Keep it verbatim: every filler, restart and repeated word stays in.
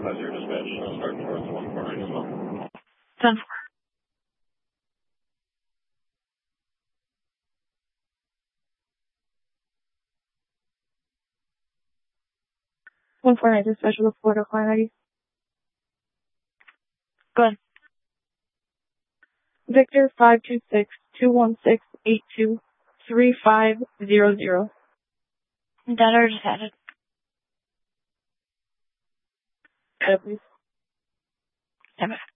How's your dispatch? I'll start towards one four nine as well. ten four. one four nine dispatch with Florida client I D. Go ahead. Victor five two six two one six eight two three five zero zero. That or just added. Add it, please. Stand by.